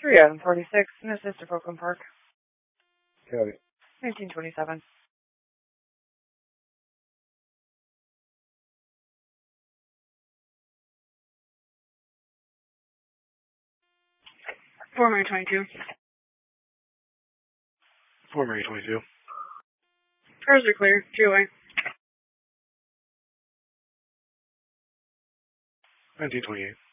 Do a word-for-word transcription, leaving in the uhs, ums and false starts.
three Adam forty-six, and assist of Oakland Park. Copy. nineteen twenty-seven. four Mary twenty-two. four Mary twenty-two. Cars are clear. G O A. nineteen twenty-eight.